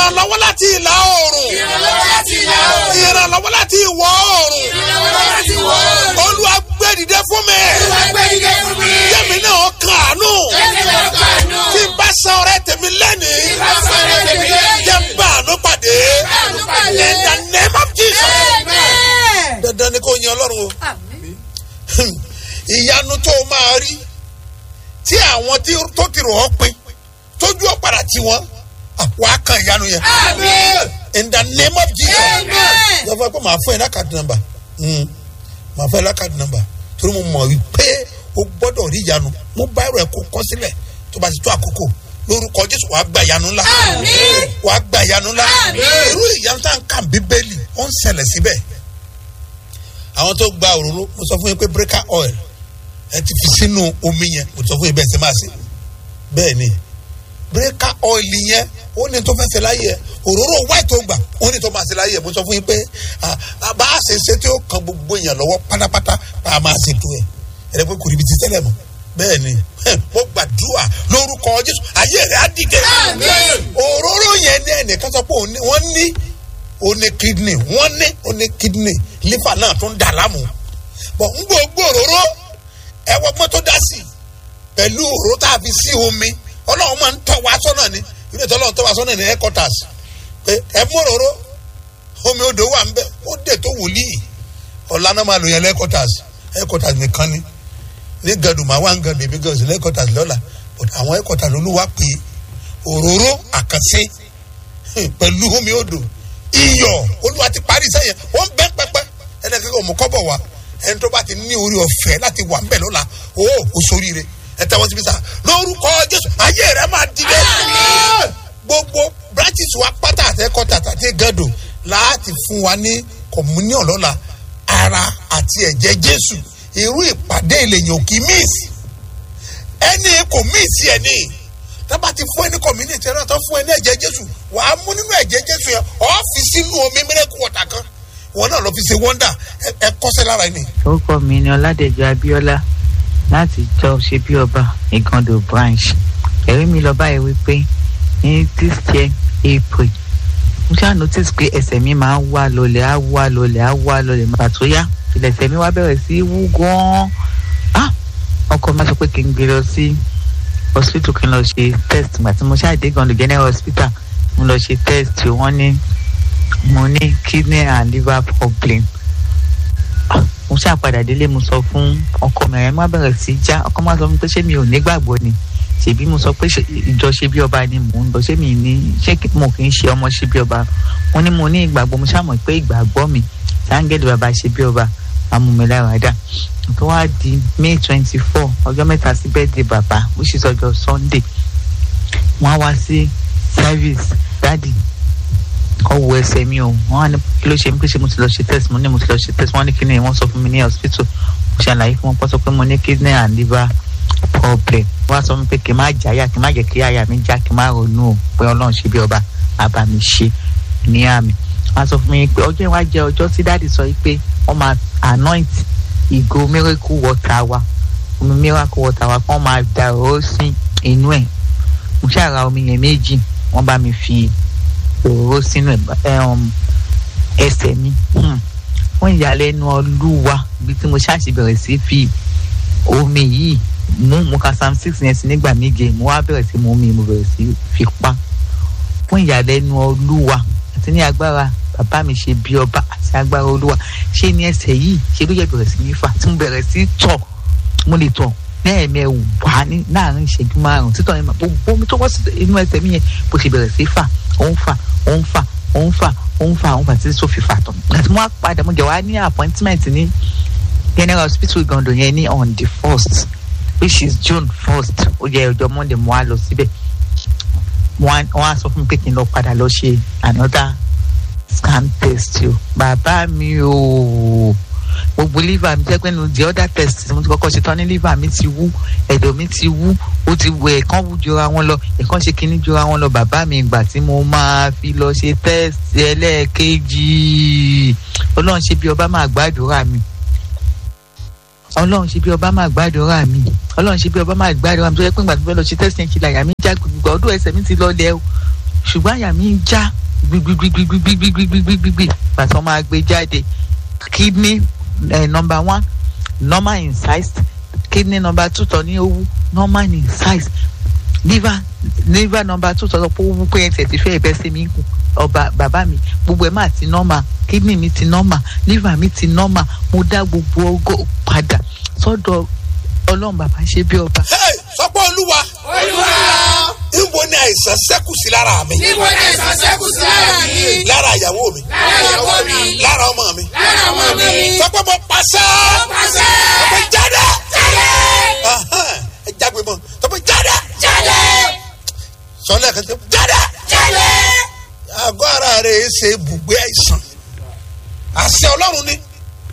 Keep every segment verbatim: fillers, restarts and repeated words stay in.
ìrànlọ́wọ́ láti ìlà oòrùn. ìrànlọ́wọ́ láti ìlà oòrùn. ìrànlọ́wọ́ láti ìwọ̀ oòrùn. ìrànlọ́wọ́ láti ìwọ̀ oòrùn. Olúwa gbé dìde fún mi. Olúwa gbé dìde fún mi. Jẹ́mi náà kàánú. Jẹ́mi náà kàánú. Tí n bá san ọrẹ tèmi lẹ́nìí. Tí n bá san ọrẹ tèmi lẹ́nìí. Jẹ́ n bá àánú pàdé. Àánú pàdé. In the name of Jesus. Amen. Dandan ni kò yan Ọlọ́run o. Àmín. Ìyanu tó máa rí tí àwọn tó ti rò ọ́ pin tójú ọ̀padà tí wọ́n wàá kan ìyanu yẹn. Àmín. In the name of Jesus. Amen. Lọ́fọ̀ pé màá fún ẹ lákàtí nọ́mbà. Màá fún ẹ lákàtí nọ́mbà. Torí mo mọ̀ wípé o gbọ́dọ̀ rí ìyanu. Mo bá ẹ̀rọ ẹ̀kọ́ kọ́ sílẹ̀ tó bá ti tó àkókò. Lórúkọ Jésù wàá gba ìyanu ńlá. Àmín. Wàá gba ìyanu ńlá. Àmín. Irú ìyanu tá à ń kà Bíbélì ó ń ṣẹlẹ̀ síbẹ̀. Àwọn tó gba òróró mo sọ fún yín pé breaker oil ẹ ti fi sínú omi yẹn mo sọ fún yín bẹ́ẹ̀ ṣe máa ṣe. Bẹ́ẹ̀ ni breaker oil yẹn ó ní tó fẹ́ ṣe láyé ẹ òróró white tó gbà ó ní tó máa ṣe láyé ẹ mo sọ fún yín pé bá a ṣe ṣe tí ó kan gbogbo èèyàn lọ́wọ́ pátápátá bá a máa ṣe tó ẹ ẹ lẹ́pẹ́ kò ríbi ti tẹ́lẹ̀ mọ́ bẹ́ẹ̀ ni mo gbàdúrà lórúkọ Jésù ayé rẹ̀ á dìde. òróró yẹn ní ẹnìkan sọ pé wọ́n ní ó ní kidney wọ́n ní ó ní kidney liver náà tó ń dà láàmú bọ̀ ń gbogbo òróró ẹ̀wọ̀n gbọ́n tó dá sí pẹ̀lú òróró tá a fi sí omi Ọlọ́run máa ń tọ́ wa sọ́nà ni ilé ìtọ́lọ́run tọ́ wa sọ́nà ní headquarters pé ẹ mú òróró omi odò wà ń bẹ ó dé tó wòlíì ọ̀la náà máa lò yẹn headquarters headquarters nìkan ni ní gàdùmá wà ń gàdùn èmi gàdùn sí headquarters lọ́la àwọn headquarters olúwa pé òróró àkànṣe pẹ̀lú omi odò iyọ̀ olúwa ti parí sẹ́yìn wọ́n bẹ́ pẹ́pẹ́ ẹni kankan òmùkọ́bọ̀ wa ẹni tó bá ti ní orí ọ̀fẹ́ láti wà ń bẹ̀ lọ́la ó ó soríire ẹ tẹ́wọ́ síbi sá lórúkọ Jésù ayé rẹ máa dìde. gbogbo branches wa pátá àtẹ́kọ́tà àti gàdùn láti fún wa ní communion lọ́la ara àti ẹ̀jẹ̀ Jésù irú ìpàdé ìlẹ̀yìn òkì míìsì ẹni kò míìsì ẹni tábà ti fún ẹni community ẹni tó fún ẹni ẹ̀jẹ̀ Jésù wàá mú nínú ẹ̀jẹ̀ Jésù yẹn ọ́ fi sínú omi miracle water kan wọn náà lọ fi ṣe wonder ẹ kọ́sẹ́ lára ẹni. orúkọ mi ni Ọládẹ̀jọ Abíọ́lá láti jọ ṣe bí ọba Ìgàndò branch ẹ̀rí mi lọ báyìí wípé ní this year April mo ṣáà notice pé ẹsẹ̀ mi máa ń wá lọlẹ̀ á wá lọlẹ̀ á wá lọlẹ̀ màtà tó yá ìlẹ̀sẹ̀ mi wá bẹ̀rẹ̀ sí wú gan-an ah ọkọ mi sọ pé kí n gbé lọ sí hospital kí n lọ ṣe test àti mo ṣáà dé Ìgàndò general hospital mo lọ ṣe test wọ́n ní mo ní kidney and liver problem mo ṣáà padà délé mo sọ fún ọkọ mi ẹ̀ má bẹ̀rẹ̀ sí já ọkọ mi sọ fún mi pé ṣé mi ò nígbàgbọ́ ni ṣèbí mo sọ pé ìjọ ṣe bí ọba ni mò ń lọ ṣé mi ní ṣé mo kì í ṣe ọmọ ṣe bí ọba mo ní mo ní ìgbàgbọ́ mo ṣàmọ̀ pé ìgbàgbọ́ mi sáńgẹ́lì bàbá ṣe bí ọba amúmiláradá tó wá di May twenty four ọjọ́ mẹ́ta sí birthday bàbá which is ọjọ́ Sunday wọ́n á wá sí service dáàdì ọwọ́ ẹsẹ̀ mi o wọ́n á ní kí ló ṣe mí pé ṣe mo ti lọ ṣe test mo ní mo ti lọ ṣe test wọ́n ní kí ni wọ́n sọ fún mi ní hospital mo ṣàlàyé fún wọn pọ́ sọ pé mo ní kidney and liver problem wọ́n á sọ mi pé kí n má jáyà kí n má jẹ́ kí àyà mi já kí n má ronú o pé Ọlọ́run ṣe bí ọba àbá mi ṣe ní àmì wọ́n á sọ fún mi pé ọjọ́ ìwá jẹ́ ọjọ́ tí dáàdì sọ pé wọ́n máa anoint ìgò miracle water wa omi miracle water wa kí wọ́n máa dà ó sí inú ẹ̀ mo ṣàrà omi yẹn méjì wọ́n bá mi fi òróró sínú ẹsẹ̀ mi fún ìyàlẹ́nu Olúwa bí tí mo ṣáàṣì bẹ̀rẹ̀ sí fi omi yìí mú mo ka psalm six yẹn sí nígbà méje mo wá bẹ̀rẹ̀ sí mu omi mo bẹ̀rẹ̀ sí fi pa fún ìyàlẹ́nu Olúwa àti ní agbára bàbá mi ṣe bí ọba àti agbára Olúwa ṣé ní ẹsẹ̀ yìí ṣe ló yẹ bẹ̀rẹ̀ sí ní fà tí mo bẹ̀rẹ̀ sí tọ̀ mo lè tọ̀ lẹ́ẹ̀mẹwàá ní láàrin ìṣẹ́jú márùn-ún títọ̀ yẹn gbogbo omi tó wọ́ sí inú ẹsẹ̀ mi yẹn bó ṣe bẹ̀rẹ̀ sí fà ó ń fà ó ń fà ó ń fà ó ń fà ó ń fà títí tó fi fà tán àti mo wá padà mo jẹ́ wá ní appointment ní general hospital Ìgàndò yẹn ní on the first which is June first ó jẹ́ ọjọ́ Monday mo wá lọ síbẹ̀ wọ́n á sọ fún mi pé kí n lọ padà lọ ṣe another scan test o bàbá mi o gbogbo liver mi jẹ́ pé nu the other test mo ti kọ́kọ́ ṣe tán ní liver mi ti wú ẹ̀dọ̀ mi ti wú ó ti wọ ẹ̀kan wú jọra wọn lọ ẹ̀kan ṣe kíní jọra wọn lọ bàbá mi ìgbà tí mo máa fi lọ ṣe test ẹlẹ́ẹ̀kejì Ọlọ́run ṣe bí ọba máa gbàdúrà mi Ọlọ́run ṣe bí ọba máa gbàdúrà mi Ọlọ́run ṣe bí ọba máa gbàdúrà mi tó yẹ pé ìgbà tó fẹ́ lọ ṣe test yẹn kí láyà mi já gbogbo ọdún ẹsẹ̀ mi ti lọ lẹ́ o ṣùgbọ́n àyà mi ń já gbigbigbigbigbigbigbigbigbigbigbigbi pàtó máa gbé jáde. Kidney eh, number one normal in size, kidney number two tọ́ ní owó normal in size, liver liver number two tọ́ pé owó pé ẹ̀ tẹ̀ ti fẹ́ ẹ̀ bẹ́ sí mi kù ọba bàbá mi gbogbo ẹ̀ máa ti normal, kidney mi ti normal, liver mi ti normal, mo dá gbogbo ọgọ́ padà sọ́dọ̀ ọlọ́run bàbá ṣe bí ọba. sọpọ́ olúwa Olúwa. níbo ni àìsàn ṣẹ́kù sí lára mi. Níbo ni àìsàn ṣẹ́kù sí lára mi? lára ìyàwó mi. Lára ìyàwó mi. lára ọmọ mi. Lára ọmọ mi. sọpọ́ mo pàṣẹ. Mo pàṣẹ. sọpọ́ jáde. Jáde. ẹ jágbe mọ́ sọpọ́ jáde. Jáde. sọlẹ̀ kan tó jáde. Jáde. àgọ́ ara rẹ̀ ṣe ibùgbé àìsàn. àṣẹ ọlọ́run ni.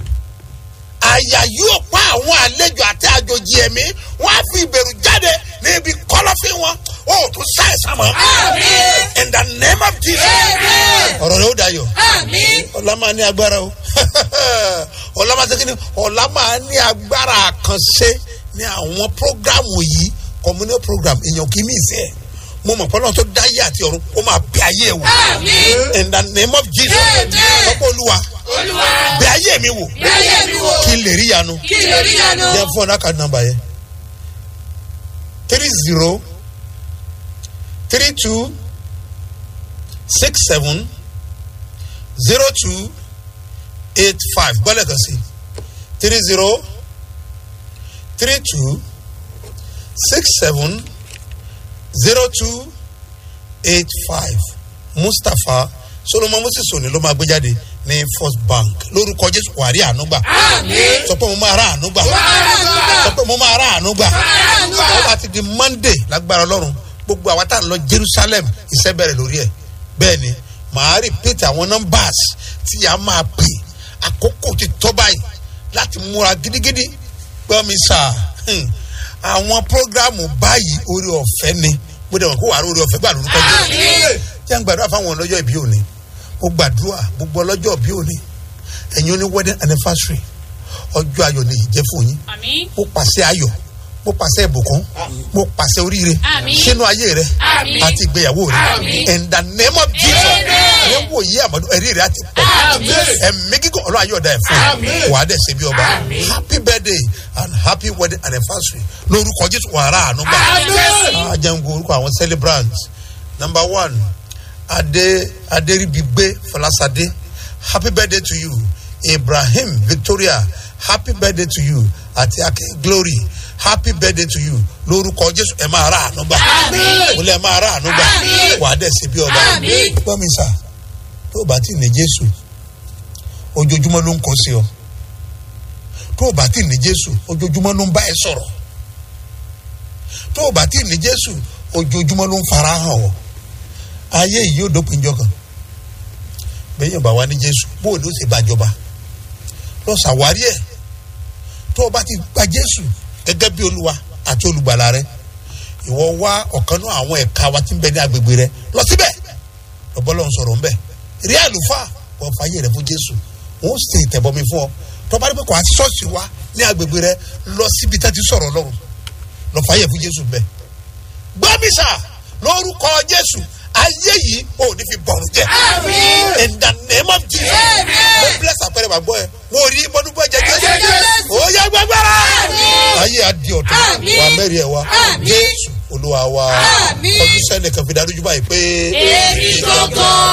àyà yóò pa àwọn àlejò àti àjòjì ẹ̀mí wọ́n á fi ìbẹ̀rù jáde níbi kọ́lọ́fín wọn ó tún ṣàìsàn mọ́. Àmín. in the name of Jesus. Amen. ọ̀rọ̀ rẹ̀ ó dayọ̀. Àmín. ọ̀la máa ní agbára o ọ̀la máa ṣe kí ni ọ̀la máa ní agbára àkànṣe ní àwọn prógrámù yìí communal program èèyàn kì í mí ìsẹ́ ẹ̀ mo mọ̀ pọ́nlọ́n tó dáyé àti ọ̀run ó máa bẹ ayé ẹ̀ wò. Àmín. in the name of Jesus. Amen. sọ́kọ́ olúwa Olúwa. bẹ ayé mi wò Bẹ ayé mi wò. kí n lè rí yanu. Kí n lè rí yanu. yẹn fún ọ̀nà kan nọ́mbà yẹn three zero three two six seven zero two eight five gbọ́dọ̀ kan sí three zero three two six seven zero two eight five Mustapha Solomon Moses òní ló máa gbé jáde ní First Bank lórúkọ Jésù wàrí ànúgbà. Àmín. sọ pé mo máa rà ànúgbà. sọ pé mo máa rà ànúgbà. ó bá ti di Monday lágbára Ọlọ́run gbogbo àwa tá à ń lọ Jerusalem iṣẹ́ bẹ̀rẹ̀ lórí ẹ̀ bẹ́ẹ̀ ni màá repeat àwọn numbers tí a máa pè àkókò ti tọ́ báyìí láti múra gidigidi gbọ́ mi sà àwọn programu báyìí orí ọ̀fẹ́ ni mo dẹ̀ wọ́n kó wà lórí ọ̀fẹ́ gbà lórúkọ Jésù jẹ́ ń gbàdúrà fáwọn ọlọ́jọ́ ìbí òní mo gbàdúrà gbogbo ọlọ́jọ́ ìbí òní ẹ̀yin oní wedding anniversary ọjọ́ ayọ̀ ni ìjẹ́ fún yín Àmín. mo pàṣẹ ayọ̀ mo pàṣẹ ìbùkún mo pàṣẹ oríire Àmín. sínú ayé rẹ Àmín. àti ìgbéyàwó rẹ Àmín. in the name of Jesus ẹ wò yí àmọ́dún ẹ̀rí rẹ àti pọ̀ Àmín. ẹ̀mí gígùn ọlọ́run ayé ọ̀dà ẹ̀ fún Àmín. wà á dẹ̀ ṣe bí ọba Àmín. happy birthday and happy wedding anniversary lórúkọ Jésù wàrà àánú gbà Àmín. àjẹngò orúkọ àwọn celebrants number one adé adéribigbe fọlásadé happy birthday to you Ibrahim Victoria happy birthday to you àti Akin Glory happy birthday to you lórúkọ Jésù ẹ máa rà àánú gbà Àmín. mo lẹ máa rà àánú gbà Àmín. wà á dẹ̀ ṣe bí ọba Àmín. gbọ́ mi sà tó o bá ti ní Jésù ojoojúmọ́ ló ń kọ́ sí ọ tó o bá ti ní Jésù ojoojúmọ́ ló ń bá ẹ sọ̀rọ̀ tó o bá ti ní Jésù ojoojúmọ́ ló ń fara hàn ọ ayé yìí yóò dópin jọ kan bẹ́ẹ̀ yóò bá wá ní Jésù bóò ló sì bàjọba lọ ṣàwárí ẹ̀ tó o bá ti gba Jésù gẹ́gẹ́ bí Olúwa àti olùgbàlà rẹ ìwọ wá ọ̀kan náà àwọn ẹ̀ka wa tí ń bẹ ní agbègbè rẹ lọ síbẹ̀ lọ́bọ́lọ́ ń sọ̀rọ̀ ńbẹ̀ rí àlùfáà wọ́n fàyè rẹ fún Jésù wọ́n sì tẹ̀bọmi fún ọ tó bá rí pé kò àti ṣọ́ọ̀ṣì wa ní agbègbè rẹ lọ síbi tá ti sọ̀rọ̀ Ọlọ́run lọ fàyè fún Jésù bẹ́ẹ̀ gbọ́mísà lórúkọ Jésù ayé yìí ò ní fi bọ̀rù jẹ́ Àmín. in the name of Jesus Amen. mo bless àpẹẹrẹ bàgbọ́ ẹ mo rí mọ́dúnbọ́ jẹ Jẹ́ Jésù Jésù. ó yẹ gbàgbára Àmín. ayé adi ọ̀tún Àmín. wà mẹ́rin ẹ̀ wá Àmín. Jésù Olúwa wa Àmín. ọdún sẹ́ni kan fi dájú báyìí pé Èmi gangan.